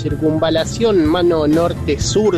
circunvalación, mano norte-sur,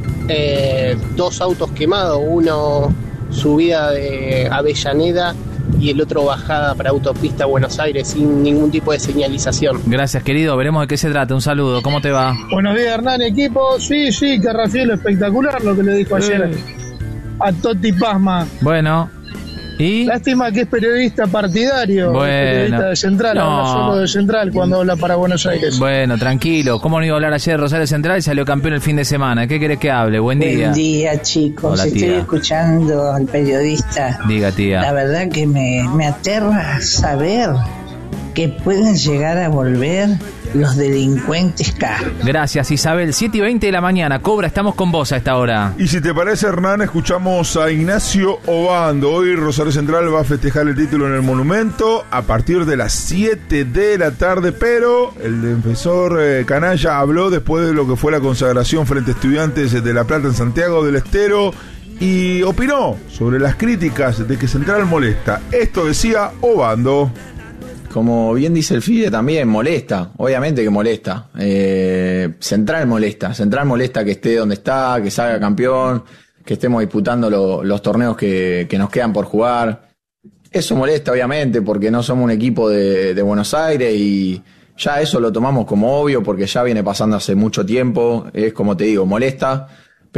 2 autos quemados, uno subida de Avellaneda y el otro bajada para autopista Buenos Aires sin ningún tipo de señalización. Gracias, querido. Veremos de qué se trata. Un saludo. ¿Cómo te va? Buenos días, Hernán, equipo. Sí, Carracielo, espectacular lo que le dijo ayer a Totti Pasma. Bueno, ¿y? Lástima que es periodista partidario, periodista de Central, habla solo de Central cuando habla para Buenos Aires. Bueno, tranquilo. ¿Cómo no iba a hablar ayer de Rosario Central y salió campeón el fin de semana? ¿Qué querés que hable? Buen día. Buen día, chicos. Hola, estoy tía. escuchando al periodista. Diga, tía. La verdad que me aterra saber que pueden llegar a volver los delincuentes K. Gracias, Isabel. 7:20 de la mañana. Cobra, estamos con vos a esta hora. Y si te parece, Hernán, escuchamos a Ignacio Obando. Hoy Rosario Central va a festejar el título en el Monumento a partir de las 7 de la tarde, pero el defensor Canalla habló después de lo que fue la consagración frente a Estudiantes de La Plata en Santiago del Estero y opinó sobre las críticas de que Central molesta. Esto decía Obando. Como bien dice el FIDE, también molesta, obviamente que molesta. Central molesta que esté donde está, que salga campeón, que estemos disputando los torneos que nos quedan por jugar. Eso molesta, obviamente, porque no somos un equipo de Buenos Aires y ya eso lo tomamos como obvio porque ya viene pasando hace mucho tiempo. Es como te digo, molesta,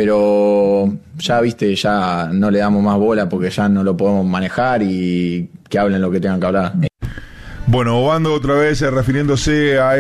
pero ya viste, ya no le damos más bola porque ya no lo podemos manejar y que hablen lo que tengan que hablar. Bueno, Obando otra vez refiriéndose a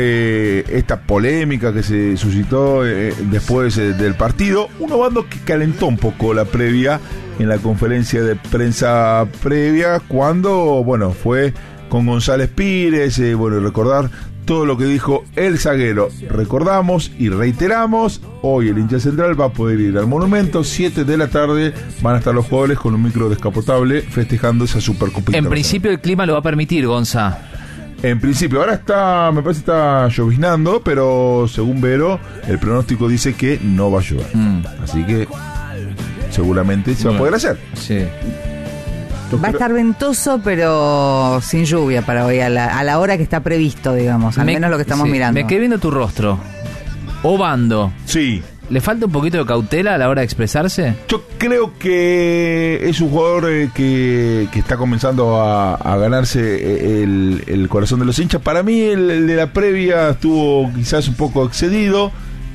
esta polémica que se suscitó después del partido. Un Obando que calentó un poco la previa en la conferencia de prensa previa cuando, fue con González Pires, y recordar todo lo que dijo el zaguero. Recordamos y reiteramos, hoy el hincha central va a poder ir al Monumento, 7 de la tarde, van a estar los jugadores con un micro descapotable festejando esa Supercopita. En principio el clima lo va a permitir, Gonza. En principio, ahora me parece que está lloviznando, pero según Vero, el pronóstico dice que no va a llover. Así que seguramente se va a poder hacer. Sí. Va a estar ventoso, pero sin lluvia para hoy, a la hora que está previsto, digamos, al menos lo que estamos mirando. Me quedé viendo tu rostro. Obando. Sí. ¿Le falta un poquito de cautela a la hora de expresarse? Yo creo que es un jugador que está comenzando a ganarse el corazón de los hinchas. Para mí el de la previa estuvo quizás un poco excedido.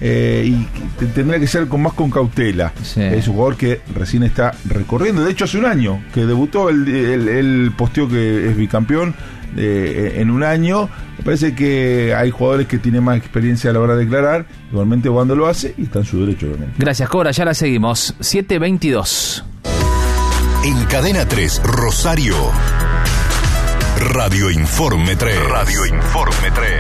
Y tendría que ser más con cautela. Sí. Es un jugador que recién está recorriendo. De hecho, hace un año que debutó, él posteó que es bicampeón en un año. Me parece que hay jugadores que tienen más experiencia a la hora de declarar. Igualmente cuando lo hace y está en su derecho, obviamente. Gracias, Cobra, ya la seguimos. 7:22. En Cadena 3, Rosario. Radio Informe 3. Radio Informe 3.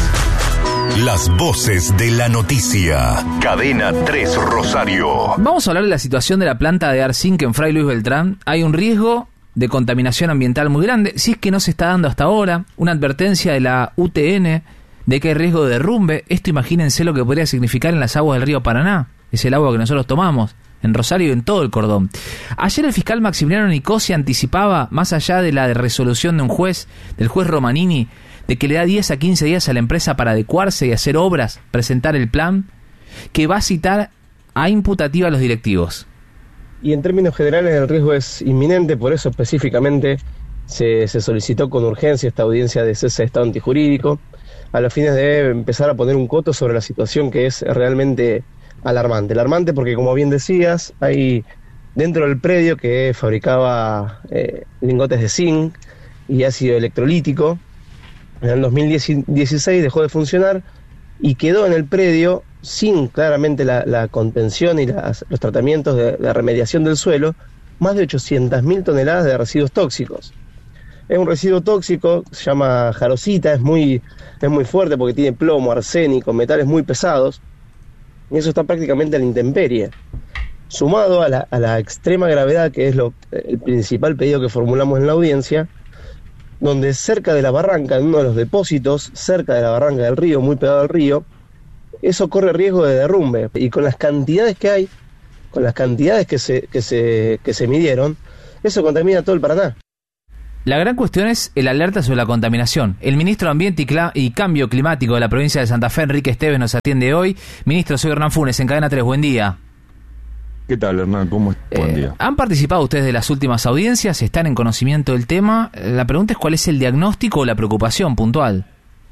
Las voces de la noticia. Cadena 3 Rosario. Vamos a hablar de la situación de la planta de Arzinc en Fray Luis Beltrán. Hay un riesgo de contaminación ambiental muy grande, si es que no se está dando hasta ahora. Una advertencia de la UTN de que hay riesgo de derrumbe. Esto imagínense lo que podría significar en las aguas del río Paraná. Es el agua que nosotros tomamos en Rosario y en todo el cordón. Ayer el fiscal Maximiliano Nicosia anticipaba, más allá de la resolución de un juez, del juez Romanini, de que le da 10 a 15 días a la empresa para adecuarse y hacer obras, presentar el plan, que va a citar a imputativa a los directivos. Y en términos generales el riesgo es inminente, por eso específicamente se solicitó con urgencia esta audiencia de cese de estado antijurídico, a los fines de empezar a poner un coto sobre la situación que es realmente alarmante. Alarmante porque, como bien decías, hay dentro del predio que fabricaba lingotes de zinc y ácido electrolítico. En el 2016 dejó de funcionar y quedó en el predio sin claramente la contención y los tratamientos de remediación del suelo, más de 800.000 toneladas de residuos tóxicos. Es un residuo tóxico, se llama jarosita, es muy fuerte porque tiene plomo, arsénico, metales muy pesados, y eso está prácticamente a la intemperie. Sumado a la extrema gravedad, que es el principal pedido que formulamos en la audiencia, donde cerca de la barranca, en uno de los depósitos, cerca de la barranca del río, muy pegado al río, eso corre riesgo de derrumbe. Y con las cantidades que hay, con las cantidades que se midieron, eso contamina todo el Paraná. La gran cuestión es el alerta sobre la contaminación. El ministro de Ambiente y Cambio Climático de la provincia de Santa Fe, Enrique Esteves, nos atiende hoy. Ministro, soy Hernán Funes, en Cadena 3. Buen día. ¿Qué tal, Hernán? ¿Cómo estás? Buen día. ¿Han participado ustedes de las últimas audiencias? ¿Están en conocimiento del tema? La pregunta es cuál es el diagnóstico o la preocupación puntual.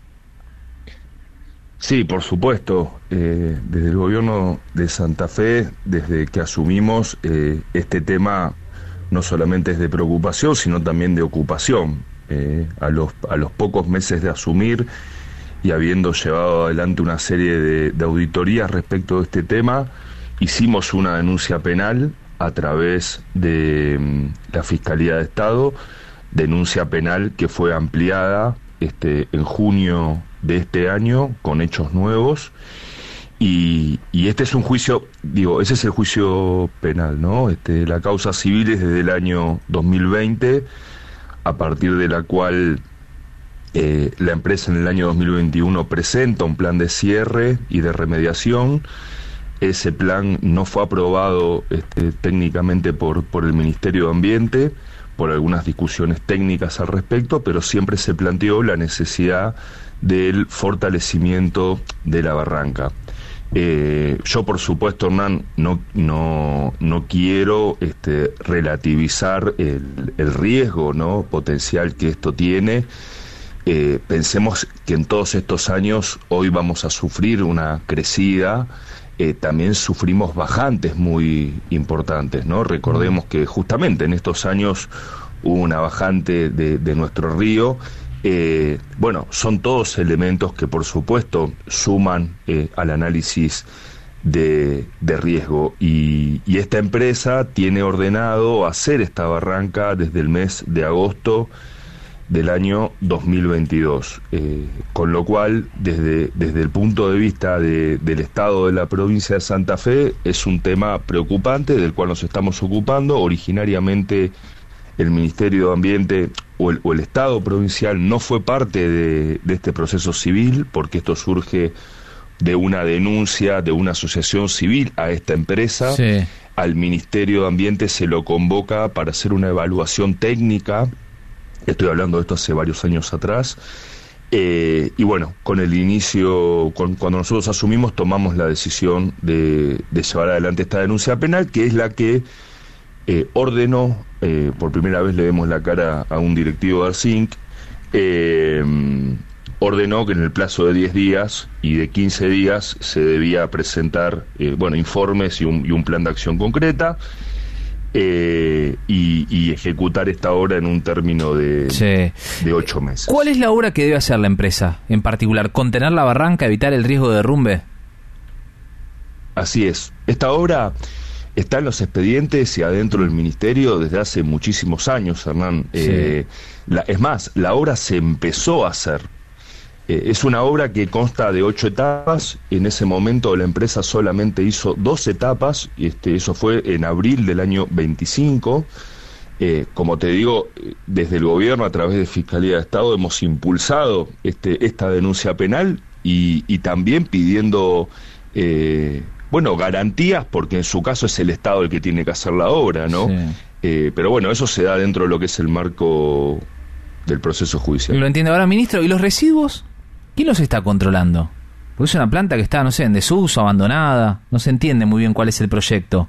Sí, por supuesto. Desde el gobierno de Santa Fe, desde que asumimos, este tema no solamente es de preocupación, sino también de ocupación. A los pocos meses de asumir y habiendo llevado adelante una serie de auditorías respecto de este tema, hicimos una denuncia penal a través de la Fiscalía de Estado, denuncia penal que fue ampliada en junio de este año con hechos nuevos. Y este es un juicio, ese es el juicio penal, ¿no? La causa civil es desde el año 2020, a partir de la cual la empresa en el año 2021 presenta un plan de cierre y de remediación. Ese plan no fue aprobado técnicamente por el Ministerio de Ambiente, por algunas discusiones técnicas al respecto, pero siempre se planteó la necesidad del fortalecimiento de la barranca. Yo, por supuesto, Hernán, no quiero relativizar el riesgo, ¿no?, potencial que esto tiene. Pensemos que en todos estos años hoy vamos a sufrir una crecida, también sufrimos bajantes muy importantes, ¿no? Recordemos que justamente en estos años hubo una bajante de nuestro río. Son todos elementos que por supuesto suman al análisis de riesgo y esta empresa tiene ordenado hacer esta barranca desde el mes de agosto del año 2022, con lo cual desde el punto de vista del Estado de la provincia de Santa Fe es un tema preocupante del cual nos estamos ocupando. Originariamente el Ministerio de Ambiente o el Estado provincial no fue parte de este proceso civil, porque esto surge de una denuncia de una asociación civil a esta empresa. Sí. Al Ministerio de Ambiente se lo convoca para hacer una evaluación técnica. Estoy hablando de esto hace varios años atrás. Con el inicio, cuando nosotros asumimos, tomamos la decisión de llevar adelante esta denuncia penal, que es la que ordenó, por primera vez le vemos la cara a un directivo de ARSINC, ordenó que en el plazo de 10 días y de 15 días se debía presentar informes y un plan de acción concreta, y ejecutar esta obra en un término de 8 meses. ¿Cuál es la obra que debe hacer la empresa en particular? ¿Contener la barranca, evitar el riesgo de derrumbe? Así es. Esta obra está en los expedientes y adentro del ministerio desde hace muchísimos años, Hernán. Sí. Es más, la obra se empezó a hacer. Es una obra que consta de 8 etapas. En ese momento la empresa solamente hizo 2 etapas, eso fue en abril del año 25. Como te digo, desde el gobierno, a través de Fiscalía de Estado, hemos impulsado esta denuncia penal y también pidiendo garantías, porque en su caso es el Estado el que tiene que hacer la obra, ¿no? Sí. Pero eso se da dentro de lo que es el marco del proceso judicial. Lo entiendo. Ahora, ministro, ¿y los residuos? ¿Quién los está controlando? Porque es una planta que está, en desuso, abandonada. No se entiende muy bien cuál es el proyecto.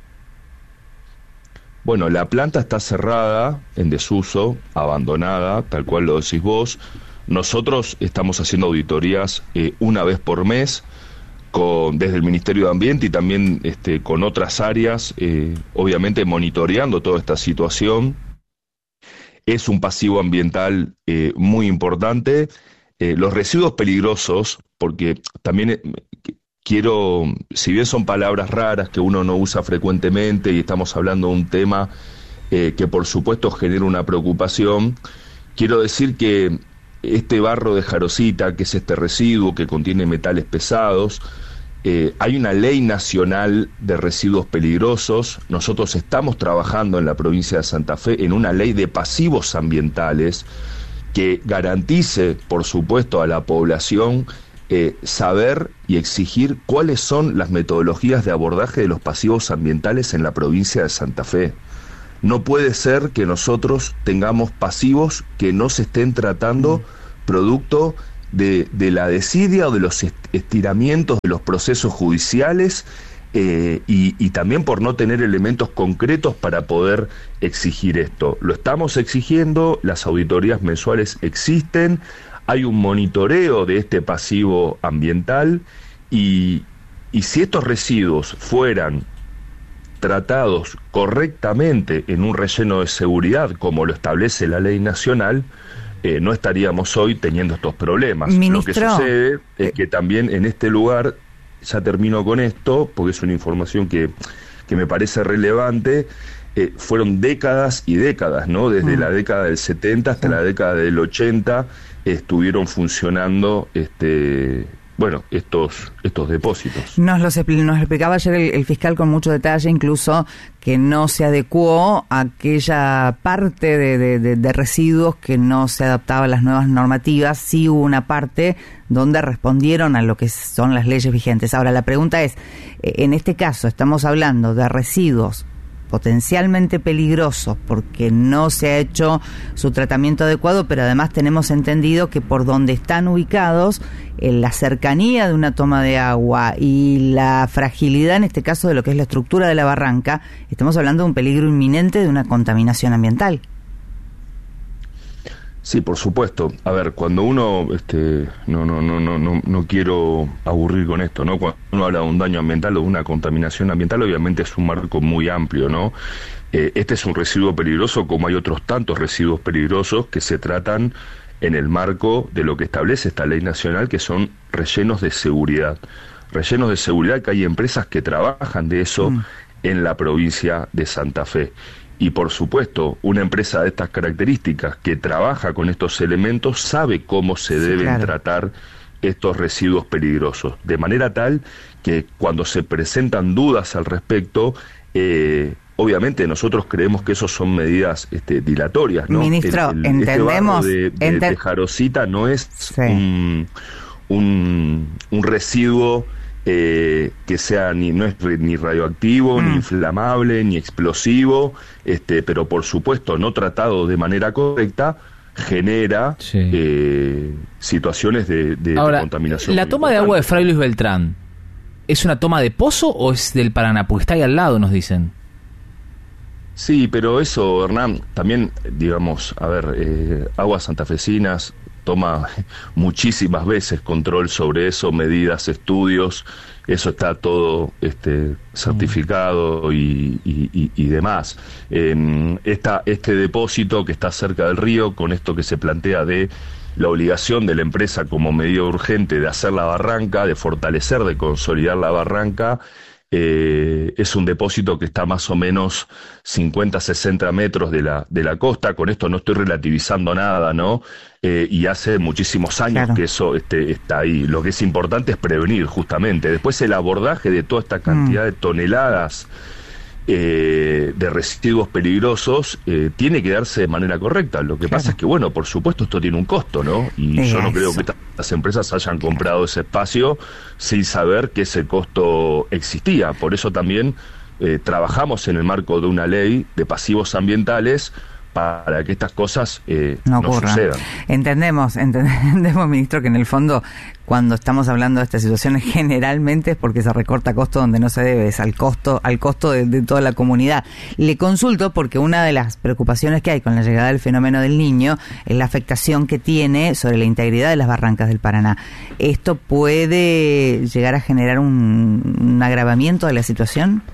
Bueno, la planta está cerrada, en desuso, abandonada, tal cual lo decís vos. Nosotros estamos haciendo auditorías una vez por mes desde el Ministerio de Ambiente y también con otras áreas, obviamente monitoreando toda esta situación. Es un pasivo ambiental muy importante. Los residuos peligrosos, porque también quiero, si bien son palabras raras que uno no usa frecuentemente y estamos hablando de un tema que por supuesto genera una preocupación, quiero decir que este barro de jarosita, que es este residuo que contiene metales pesados, hay una ley nacional de residuos peligrosos. Nosotros estamos trabajando en la provincia de Santa Fe en una ley de pasivos ambientales que garantice, por supuesto, a la población saber y exigir cuáles son las metodologías de abordaje de los pasivos ambientales en la provincia de Santa Fe. no puede ser que nosotros tengamos pasivos que no se estén tratando producto de la desidia o de los estiramientos de los procesos judiciales, y también por no tener elementos concretos para poder exigir esto. Lo estamos exigiendo, las auditorías mensuales existen, hay un monitoreo de este pasivo ambiental, y si estos residuos fueran tratados correctamente en un relleno de seguridad como lo establece la ley nacional, no estaríamos hoy teniendo estos problemas. Ministro, lo que sucede es que también en este lugar, ya termino con esto, porque es una información que me parece relevante, fueron décadas y décadas, ¿no? Desde la década del 70 hasta la década del 80 estuvieron funcionando estos depósitos. Nos explicaba ayer el fiscal con mucho detalle, incluso que no se adecuó a aquella parte de residuos que no se adaptaba a las nuevas normativas. Sí hubo una parte donde respondieron a lo que son las leyes vigentes. Ahora, la pregunta es, en este caso estamos hablando de residuos potencialmente peligrosos porque no se ha hecho su tratamiento adecuado, pero además tenemos entendido que por donde están ubicados, en la cercanía de una toma de agua y la fragilidad en este caso de lo que es la estructura de la barranca, estamos hablando de un peligro inminente de una contaminación ambiental. Sí, por supuesto. A ver, cuando uno, no quiero aburrir con esto, ¿no? Cuando uno habla de un daño ambiental o de una contaminación ambiental, obviamente es un marco muy amplio, ¿no? Este es un residuo peligroso, como hay otros tantos residuos peligrosos que se tratan en el marco de lo que establece esta ley nacional, que son rellenos de seguridad. Rellenos de seguridad, que hay empresas que trabajan de eso en la provincia de Santa Fe. Y por supuesto, una empresa de estas características que trabaja con estos elementos sabe cómo se deben tratar estos residuos peligrosos, de manera tal que cuando se presentan dudas al respecto, obviamente nosotros creemos que esos son medidas dilatorias, ¿no? Ministro, entendemos. De Jarosita no es un residuo que sea no es ni radioactivo, ni inflamable, ni explosivo, pero por supuesto no tratado de manera correcta genera situaciones de contaminación. ¿La toma de agua de Fray Luis Beltrán es una toma de pozo o es del Paraná? Porque está ahí al lado, nos dicen. Sí, pero eso, Hernán, también, digamos, Aguas Santafesinas toma muchísimas veces control sobre eso, medidas, estudios, eso está todo certificado y demás. Este depósito que está cerca del río, con esto que se plantea de la obligación de la empresa como medida urgente de hacer la barranca, de fortalecer, de consolidar la barranca, es un depósito que está más o menos 50-60 metros de la costa. Con esto no estoy relativizando nada, ¿no? Y hace muchísimos años que eso está ahí. Lo que es importante es prevenir, justamente. Después el abordaje de toda esta cantidad de toneladas de residuos peligrosos tiene que darse de manera correcta. Lo que pasa es que, bueno, por supuesto esto tiene un costo, ¿no? Y yo no creo que estas empresas hayan comprado ese espacio sin saber que ese costo existía. Por eso también trabajamos en el marco de una ley de pasivos ambientales para que estas cosas no sucedan. Entendemos, ministro, que en el fondo, cuando estamos hablando de estas situaciones, generalmente es porque se recorta costo donde no se debe, es al costo de toda la comunidad. Le consulto porque una de las preocupaciones que hay con la llegada del fenómeno del Niño es la afectación que tiene sobre la integridad de las barrancas del Paraná. ¿Esto puede llegar a generar un agravamiento de la situación?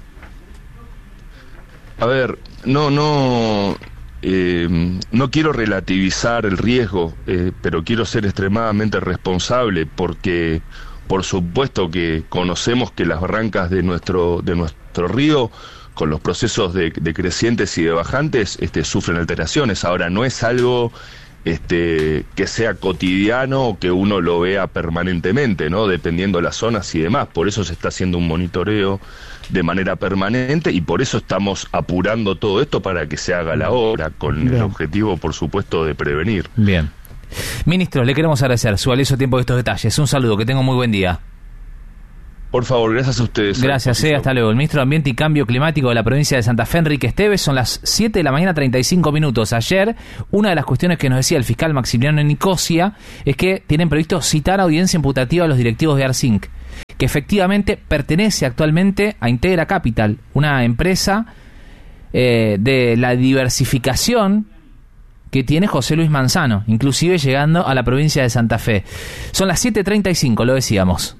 A ver, no quiero relativizar el riesgo, pero quiero ser extremadamente responsable porque, por supuesto que conocemos que las barrancas de nuestro río, con los procesos de crecientes y de bajantes, sufren alteraciones. Ahora, no es algo que sea cotidiano o que uno lo vea permanentemente, ¿no? Dependiendo de las zonas y demás. Por eso se está haciendo un monitoreo de manera permanente y por eso estamos apurando todo esto para que se haga la obra, con el objetivo, por supuesto, de prevenir. Bien. Ministro, le queremos agradecer su valioso tiempo de estos detalles. Un saludo, que tenga muy buen día. Por favor, gracias a ustedes. Gracias, hasta luego. El ministro de Ambiente y Cambio Climático de la provincia de Santa Fe, Enrique Esteves, son las 7 de la mañana, 35 minutos. Ayer, una de las cuestiones que nos decía el fiscal Maximiliano Nicosia es que tienen previsto citar audiencia imputativa a los directivos de ARSINC, que efectivamente pertenece actualmente a Integra Capital, una empresa de la diversificación que tiene José Luis Manzano, inclusive llegando a la provincia de Santa Fe. Son las 7:35, lo decíamos.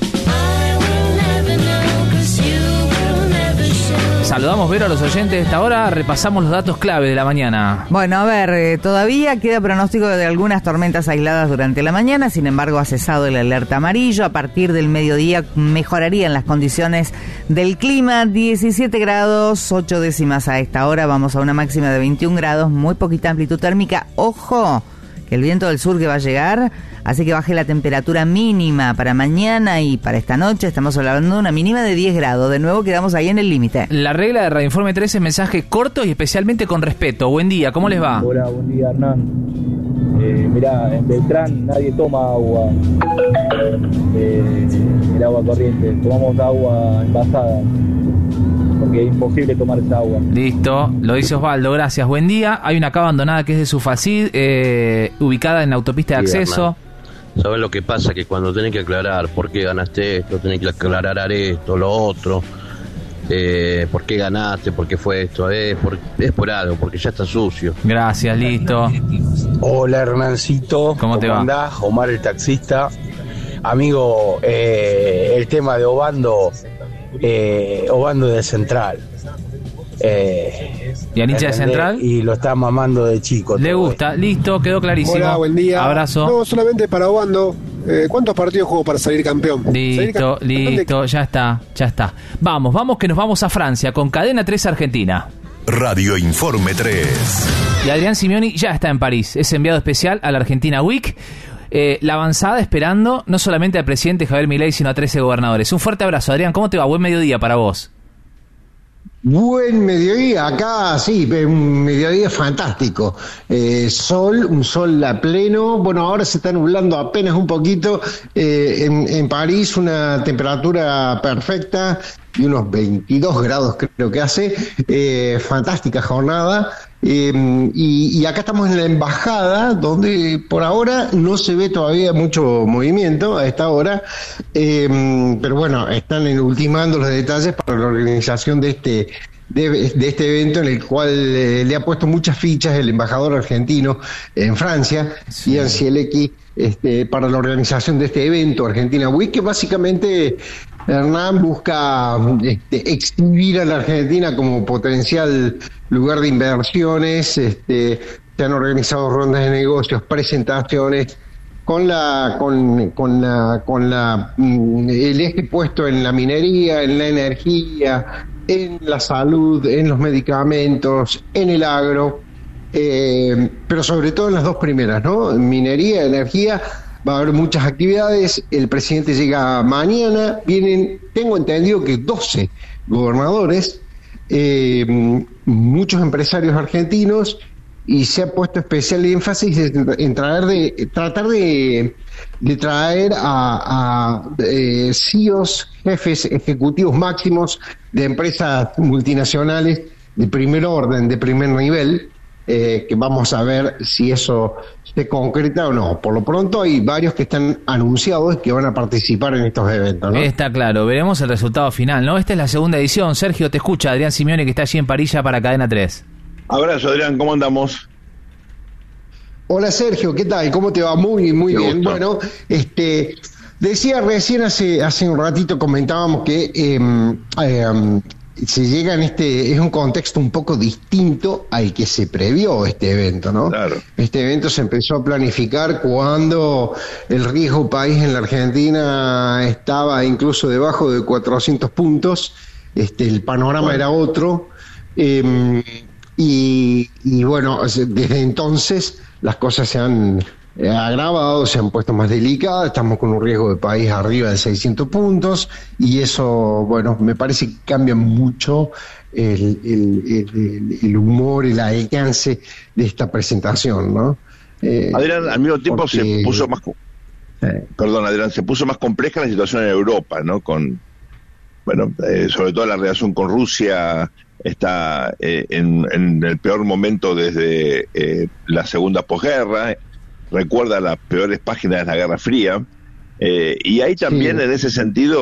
Saludamos, Vero, a los oyentes de esta hora. Repasamos los datos clave de la mañana. Bueno, a ver, todavía queda pronóstico de algunas tormentas aisladas durante la mañana. Sin embargo, ha cesado el alerta amarillo. A partir del mediodía mejorarían las condiciones del clima. 17 grados, 8 décimas a esta hora. Vamos a una máxima de 21 grados. Muy poquita amplitud térmica. Ojo, que el viento del sur que va a llegar, así que baje la temperatura mínima para mañana y para esta noche. Estamos hablando de una mínima de 10 grados. De nuevo quedamos ahí en el límite. La regla de Radio Informe 3 es mensaje corto y especialmente con respeto. Buen día, ¿cómo les va? Hola, buen día, Hernán. Mirá, en Beltrán nadie toma agua, el agua corriente. Tomamos agua envasada, porque es imposible tomar esa agua. Listo, lo dice Osvaldo, gracias. Buen día. Hay una cava abandonada que es de Sufacid, ubicada en la autopista de acceso. ¿Sabes lo que pasa? Que cuando tenés que aclarar por qué ganaste esto, tenés que aclarar esto, lo otro, por qué ganaste, por qué fue esto, es por algo, porque ya está sucio. Gracias, listo. Hola, Hernancito. ¿Cómo te va? Andás? Omar, el taxista. Amigo, el tema de Obando de Central. ¿Y al hincha de Central? Y lo está mamando de chico. Le gusta, listo, quedó clarísimo. Hola, buen día. Abrazo. No, solamente para Obando. ¿Cuántos partidos juego para salir campeón? Listo, ya está. Vamos que nos vamos a Francia con Cadena 3 Argentina. Radio Informe 3. Y Adrián Simioni ya está en París, es enviado especial a la Argentina Week. La avanzada esperando no solamente al presidente Javier Milei, sino a 13 gobernadores. Un fuerte abrazo, Adrián, ¿cómo te va? Buen mediodía para vos. Buen mediodía, acá sí, un mediodía fantástico. Un sol a pleno. Bueno, ahora se está nublando apenas un poquito. En París una temperatura perfecta y unos 22 grados creo que hace. Fantástica jornada. Y acá estamos en la embajada, donde por ahora no se ve todavía mucho movimiento a esta hora, pero bueno, están ultimando los detalles para la organización de este evento, en el cual le ha puesto muchas fichas el embajador argentino en Francia, Ian Cielecki, para la organización de este evento Argentina Week, que básicamente Hernán busca exhibir a la Argentina como potencial lugar de inversiones. Se han organizado rondas de negocios, presentaciones con el eje puesto en la minería, en la energía, en la salud, en los medicamentos, en el agro, pero sobre todo en las dos primeras, ¿no? Minería, energía. Va a haber muchas actividades. El presidente llega mañana. Vienen, tengo entendido que 12 gobernadores, muchos empresarios argentinos, y se ha puesto especial énfasis en tratar de traer a CEOs, jefes ejecutivos máximos de empresas multinacionales de primer orden, de primer nivel, que vamos a ver si eso se concreta o no. Por lo pronto hay varios que están anunciados que van a participar en estos eventos, ¿no? Está claro, veremos el resultado final, ¿no? Esta es la segunda edición. Sergio, te escucha Adrián Simioni, que está allí en París ya para Cadena 3. Abrazo, Adrián, ¿cómo andamos? Hola, Sergio, ¿qué tal? ¿Cómo te va? Muy bien. Bueno, decía recién hace un ratito, comentábamos que se llega es un contexto un poco distinto al que se previó este evento, ¿no? Claro. Este evento se empezó a planificar cuando el riesgo país en la Argentina estaba incluso debajo de 400 puntos, el panorama era otro, y bueno, desde entonces las cosas se han agravado, se han puesto más delicadas. Estamos con un riesgo de país arriba de 600 puntos, y eso, bueno, me parece que cambia mucho el humor, el alcance de esta presentación, ¿no? Adrián, al mismo tiempo se puso más compleja la situación en Europa, ¿no? Con bueno, sobre todo la relación con Rusia está en el peor momento desde la segunda posguerra, recuerda las peores páginas de la Guerra Fría, y hay también en ese sentido